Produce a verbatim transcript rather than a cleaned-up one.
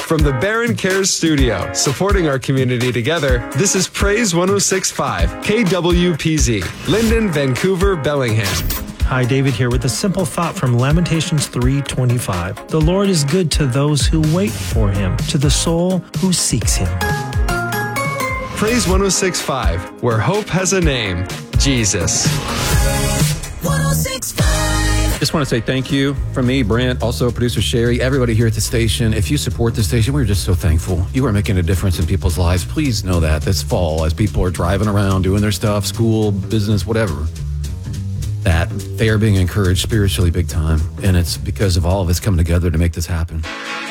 From the Barron Cares Studio, supporting our community together, this is Praise one oh six point five, K W P Z, Linden, Vancouver, Bellingham. Hi, David here with a simple thought from Lamentations three twenty-five. The Lord is good to those who wait for him, to the soul who seeks him. Praise one oh six point five, where hope has a name, Jesus. one oh six point five. Just want to say thank you from me, Brent, also producer Sherry, everybody here at the station. If you support the station, we're just so thankful. You are making a difference in people's lives. Please know that this fall, as people are driving around, doing their stuff, school, business, whatever, that they are being encouraged spiritually big time. And it's because of all of us coming together to make this happen.